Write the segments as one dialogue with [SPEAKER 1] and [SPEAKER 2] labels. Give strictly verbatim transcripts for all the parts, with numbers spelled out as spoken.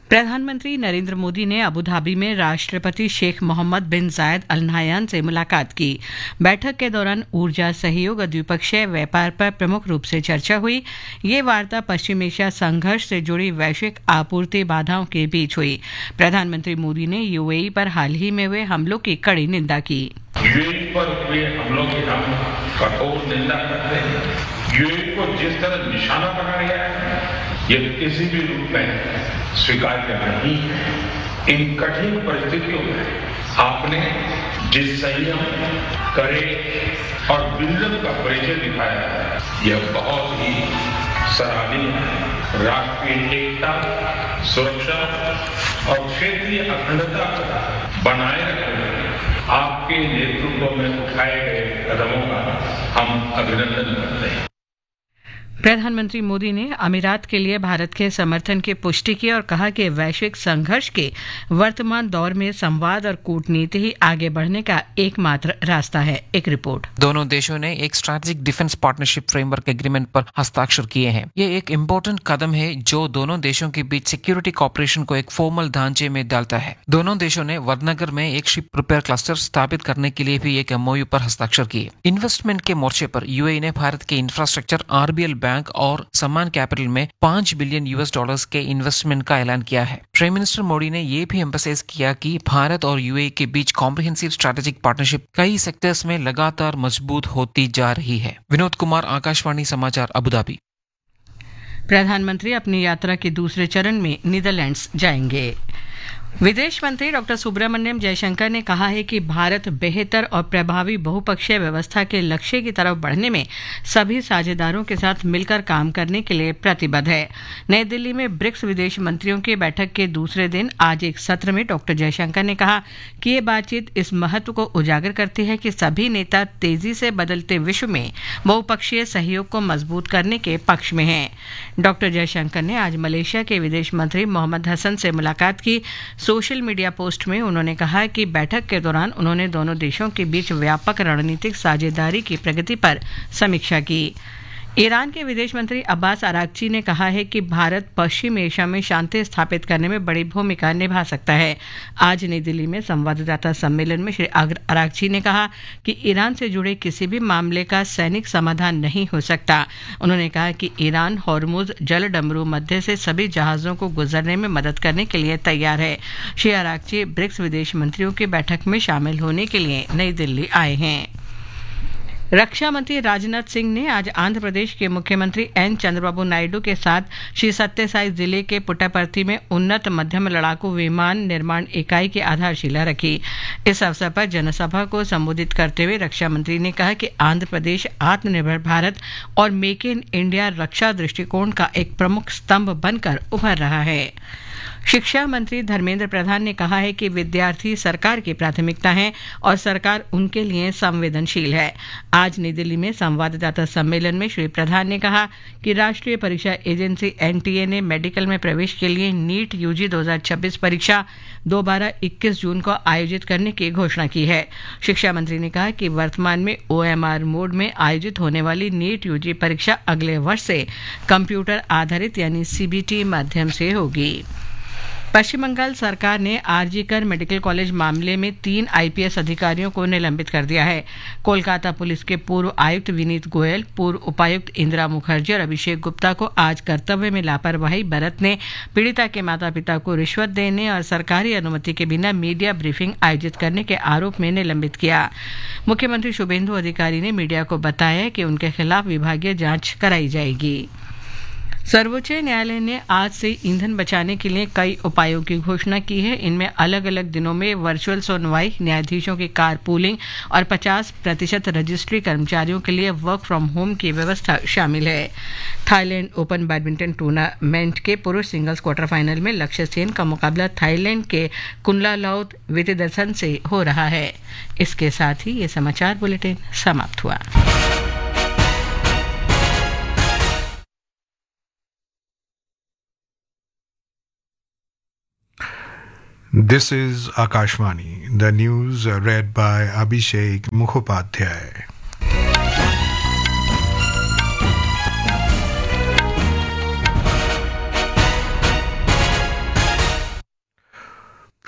[SPEAKER 1] प्रधानमंत्री नरेंद्र मोदी ने Abu Dhabi में राष्ट्रपति शेख मोहम्मद बिन जायद अल नाह्यान से मुलाकात की। बैठक के दौरान ऊर्जा सहयोग और द्विपक्षीय व्यापार पर प्रमुख रूप से चर्चा हुई। ये वार्ता पश्चिम एशिया संघर्ष से जुड़ी वैश्विक आपूर्ति बाधाओं के बीच हुई। प्रधानमंत्री मोदी ने यूएई पर हाल ही में हुए हमलों की कड़ी निंदा की।
[SPEAKER 2] यूएई पर हुए हमलों की हम कठोर निंदा करते हैं। यूएई को जिस तरह निशाना बनाया गया है, ये किसी भी रूप में स्वीकार्य नहीं है। इन कठिन परिस्थितियों में आपने जिस संयम, कड़े और विजन का परिचय दिखाया है, यह बहुत ही सराहनीय है। राष्ट्रीय एकता, सुरक्षा और क्षेत्रीय अखंडता बनाए रखने में आपके नेतृत्व में उठाए गए कदमों का हम अभिनंदन करते हैं।
[SPEAKER 1] प्रधानमंत्री मोदी ने अमीरात के लिए भारत के समर्थन की पुष्टि की और कहा कि वैश्विक संघर्ष के वर्तमान दौर में संवाद और कूटनीति ही आगे बढ़ने का एकमात्र रास्ता है। एक रिपोर्ट।
[SPEAKER 3] दोनों देशों ने एक strategic defence partnership framework agreement पर हस्ताक्षर किए हैं। ये एक इम्पोर्टेंट कदम है जो दोनों देशों के बीच सिक्योरिटी कॉपरेशन को एक फॉर्मल ढांचे में डालता है। दोनों देशों ने वडनगर में एक शिप रिपेयर क्लस्टर स्थापित करने के लिए भी एक एमओयू पर हस्ताक्षर किए। इन्वेस्टमेंट के मोर्चे पर यूएई ने भारत के इंफ्रास्ट्रक्चर, आरबीएल बैंक और सम्मान कैपिटल में पांच बिलियन यूएस डॉलर्स के इन्वेस्टमेंट का ऐलान किया है। प्राइम मिनिस्टर मोदी ने यह भी एम्फसाइज किया कि भारत और यूएई के बीच कॉम्प्रिहेंसिव स्ट्रैटेजिक पार्टनरशिप कई सेक्टर्स में लगातार मजबूत होती जा रही है। विनोद कुमार, आकाशवाणी समाचार, अबू धाबी।
[SPEAKER 1] प्रधानमंत्री अपनी यात्रा के दूसरे चरण में नीदरलैंड्स जाएंगे। विदेश मंत्री डॉक्टर सुब्रमण्यम जयशंकर ने कहा है कि भारत बेहतर और प्रभावी बहुपक्षीय व्यवस्था के लक्ष्य की तरफ बढ़ने में सभी साझेदारों के साथ मिलकर काम करने के लिए प्रतिबद्ध है। नई दिल्ली में ब्रिक्स विदेश मंत्रियों की बैठक के दूसरे दिन आज एक सत्र में डॉक्टर जयशंकर ने कहा कि ये बातचीत इस महत्व को उजागर करती है कि सभी नेता तेजी से बदलते विश्व में बहुपक्षीय सहयोग को मजबूत करने के पक्ष में हैं। डॉक्टर जयशंकर ने आज मलेशिया के विदेश मंत्री मोहम्मद हसन से मुलाकात की। सोशल मीडिया पोस्ट में उन्होंने कहा कि बैठक के दौरान उन्होंने दोनों देशों के बीच व्यापक रणनीतिक साझेदारी की प्रगति पर समीक्षा की। ईरान के विदेश मंत्री अब्बास अरागची ने कहा है कि भारत पश्चिम एशिया में शांति स्थापित करने में बड़ी भूमिका निभा सकता है। आज नई दिल्ली में संवाददाता सम्मेलन में श्री अरागची ने कहा कि ईरान से जुड़े किसी भी मामले का सैनिक समाधान नहीं हो सकता। उन्होंने कहा कि ईरान हॉर्मुज जलडमरू मध्य से सभी जहाजों को गुजरने में मदद करने के लिए तैयार है। श्री अरागची ब्रिक्स विदेश मंत्रियों की बैठक में शामिल होने के लिए नई दिल्ली आए हैं। रक्षा मंत्री राजनाथ सिंह ने आज आंध्र प्रदेश के मुख्यमंत्री एन चंद्रबाबू नायडू के साथ श्री सत्यसाई जिले के पुट्टापर्थी में उन्नत मध्यम लड़ाकू विमान निर्माण इकाई की आधारशिला रखी। इस अवसर पर जनसभा को संबोधित करते हुए रक्षा मंत्री ने कहा कि आंध्र प्रदेश आत्मनिर्भर भारत और मेक इन इंडिया रक्षा दृष्टिकोण का एक प्रमुख स्तंभ बनकर उभर रहा है। शिक्षा मंत्री धर्मेंद्र प्रधान ने कहा है कि विद्यार्थी सरकार की प्राथमिकता हैं और सरकार उनके लिए संवेदनशील है। आज नई दिल्ली में संवाददाता सम्मेलन में श्री प्रधान ने कहा कि राष्ट्रीय परीक्षा एजेंसी एनटीए ने मेडिकल में प्रवेश के लिए नीट यूजी दो हज़ार छब्बीस परीक्षा दोबारा इक्कीस जून को आयोजित करने की घोषणा की है। शिक्षा मंत्री ने कहा कि वर्तमान में ओएमआर मोड में आयोजित होने वाली नीट यूजी परीक्षा अगले वर्ष से कंप्यूटर आधारित यानी सीबीटी माध्यम से होगी। पश्चिम बंगाल सरकार ने आरजीकर मेडिकल कॉलेज मामले में तीन आईपीएस अधिकारियों को निलंबित कर दिया है। कोलकाता पुलिस के पूर्व आयुक्त विनीत गोयल, पूर्व उपायुक्त इंदिरा मुखर्जी और अभिषेक गुप्ता को आज कर्तव्य में लापरवाही बरतने, पीड़िता के माता पिता को रिश्वत देने और सरकारी अनुमति के बिना मीडिया ब्रीफिंग आयोजित करने के आरोप में निलंबित किया। मुख्यमंत्री शुभेंदु अधिकारी ने मीडिया को बताया कि उनके खिलाफ विभागीय जांच कराई जाएगी। सर्वोच्च न्यायालय ने आज से ईंधन बचाने के लिए कई उपायों की घोषणा की है। इनमें अलग अलग दिनों में वर्चुअल सुनवाई, न्यायाधीशों की कार पूलिंग और पचास प्रतिशत रजिस्ट्री कर्मचारियों के लिए वर्क फ्रॉम होम की व्यवस्था शामिल है। थाईलैंड ओपन बैडमिंटन टूर्नामेंट के पुरुष सिंगल्स क्वार्टर फाइनल में लक्ष्य सेन का मुकाबला थाईलैंड के कुनलालौत वितिदर्शन से हो रहा है। इसके साथ ही ये समाचार बुलेटिन समाप्त हुआ।
[SPEAKER 4] This is Akashvani. The news read by Abhishek Mukhopadhyay.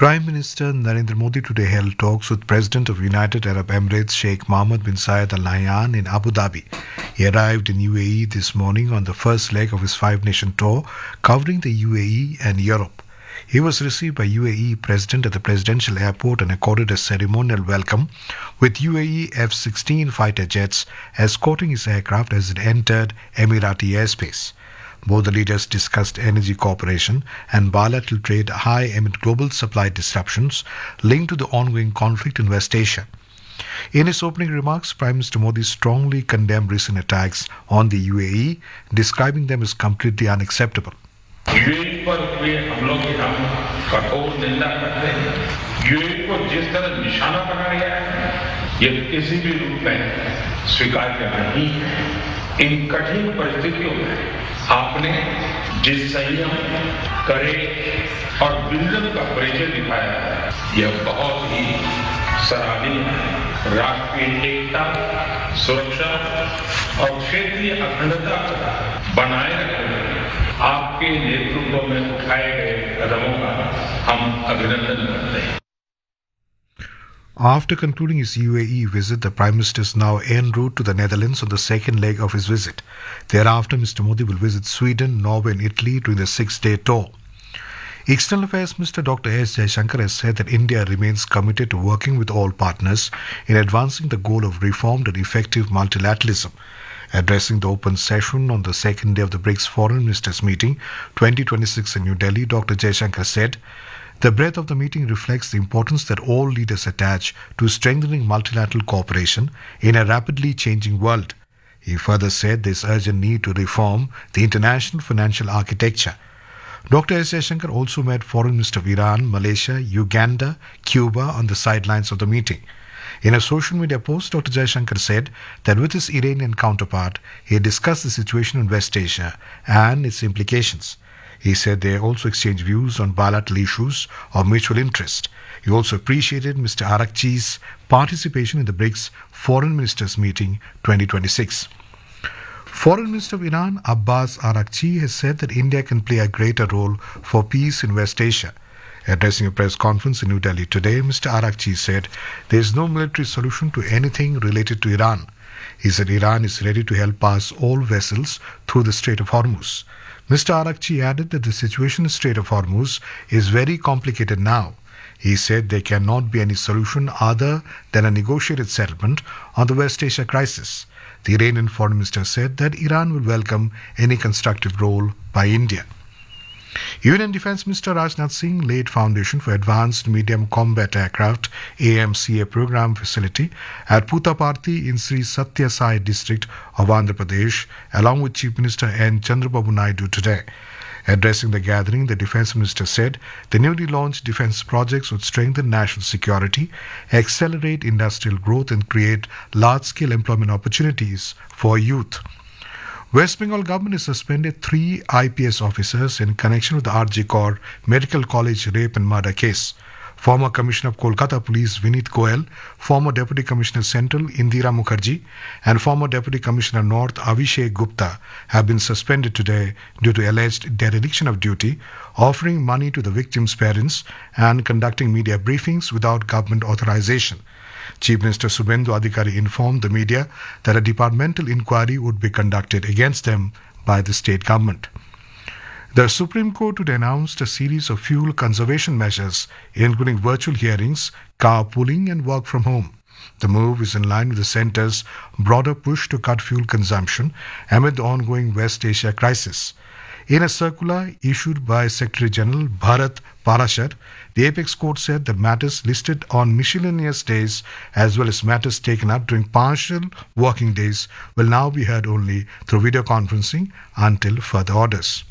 [SPEAKER 4] Prime Minister Narendra Modi today held talks with President of United Arab Emirates Sheikh Mohammed bin Zayed Al Nahyan in Abu Dhabi. He arrived in U A E this morning on the first leg of his five-nation tour covering the U A E and Europe. He was received by U A E President at the presidential airport and accorded a ceremonial welcome with U A E F sixteen fighter jets escorting his aircraft as it entered Emirati airspace. Both the leaders discussed energy cooperation and bilateral trade high amid global supply disruptions linked to the ongoing conflict in West Asia. In his opening remarks, Prime Minister Modi strongly condemned recent attacks on the U A E, describing them as completely unacceptable.
[SPEAKER 2] UAE पर हुए हमलों की हम कठोर निंदा करते हैं। UAE को जिस तरह निशाना बनाया गया है, ये किसी भी रूप में स्वीकार्य नहीं है। इन कठिन परिस्थितियों में आपने जिस संयम, कड़े और विजन का परिचय दिखाया है, यह बहुत ही सराहनीय है। राष्ट्रीय एकता, सुरक्षा और क्षेत्रीय अखंडता को बनाए रखने में आपके नेतृत्व में उठाए गए कदमों का हम अभिनंदन करते हैं।
[SPEAKER 4] After concluding his U A E visit, the Prime Minister is now en route to the Netherlands on the second leg of his visit. Thereafter, Mister Modi will visit Sweden, Norway and Italy during the six-day tour. External Affairs Minister Doctor S. Jaishankar has said that India remains committed to working with all partners in advancing the goal of reformed and effective multilateralism. Addressing the open session on the second day of the BRICS Foreign Ministers meeting twenty twenty-six in New Delhi, Doctor Jaishankar said, "The breadth of the meeting reflects the importance that all leaders attach to strengthening multilateral cooperation in a rapidly changing world." He further said there is urgent need to reform the international financial architecture. Doctor S. Jaishankar also met Foreign Minister of Iran, Malaysia, Uganda, Cuba on the sidelines of the meeting. In a social media post, Doctor Jaishankar said that with his Iranian counterpart, he discussed the situation in West Asia and its implications. He said they also exchanged views on bilateral issues of mutual interest. He also appreciated Mister Arakchi's participation in the BRICS Foreign Ministers meeting twenty twenty-six. Foreign Minister of Iran, Abbas Arakchi, has said that India can play a greater role for peace in West Asia. Addressing a press conference in New Delhi today, Mister Arakchi said there is no military solution to anything related to Iran. He said Iran is ready to help pass all vessels through the Strait of Hormuz. Mister Arakchi added that the situation in the Strait of Hormuz is very complicated now. He said there cannot be any solution other than a negotiated settlement on the West Asia crisis. The Iranian foreign minister said that Iran will welcome any constructive role by India. Union Defence Minister Rajnath Singh laid foundation for Advanced Medium Combat Aircraft A M C A program facility at Puttaparthi in Sri Satya Sai district of Andhra Pradesh, along with Chief Minister N. Chandrababu Naidu today. Addressing the gathering, the Defence Minister said the newly launched defence projects would strengthen national security, accelerate industrial growth and create large-scale employment opportunities for youth. West Bengal government has suspended three I P S officers in connection with the R G Kar Medical College rape and murder case. Former Commissioner of Kolkata Police Vinit Goel, former Deputy Commissioner Central Indira Mukherjee, and former Deputy Commissioner North Avishek Gupta have been suspended today due to alleged dereliction of duty, offering money to the victims' parents, and conducting media briefings without government authorization. Chief Minister Subhendu Adhikari informed the media that a departmental inquiry would be conducted against them by the state government. The Supreme Court would announced a series of fuel conservation measures, including virtual hearings, carpooling, and work from home. The move is in line with the centre's broader push to cut fuel consumption amid the ongoing West Asia crisis. In a circular issued by Secretary General Bharat Parashar, the Apex Court said that matters listed on miscellaneous days as well as matters taken up during partial working days will now be heard only through video conferencing until further orders.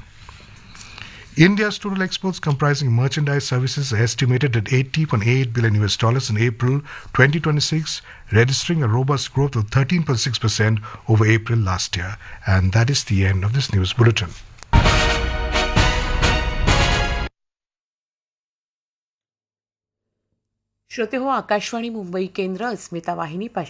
[SPEAKER 4] India's total exports comprising merchandise services are estimated at eighty point eight billion U S dollars in April twenty twenty-six, registering a robust growth of thirteen point six percent over April last year. And that is the end of this news bulletin.
[SPEAKER 5] श्रोते हो, आकाशवाणी मुंबई केंद्र अस्मिता वाहिनी